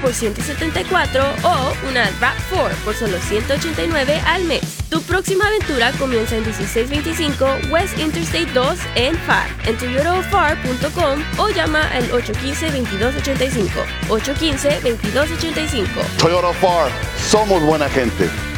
por $174 o una RAV4 por solo $189 al mes. Tu próxima aventura comienza en 1625 West Interstate 2 en FAR. En toyotafar.com o llama al 815-2285. 815-2285. Toyota FAR, somos buena gente.